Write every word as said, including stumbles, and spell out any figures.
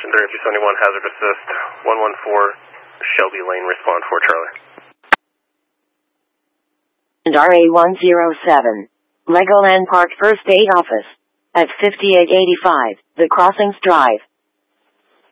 thirty-two seventy-one, hazard assist, one one four, Shelby Lane, respond for Charlie. And R A one zero seven, Legoland Park First Aid Office, at fifty-eight eighty-five, The Crossings Drive.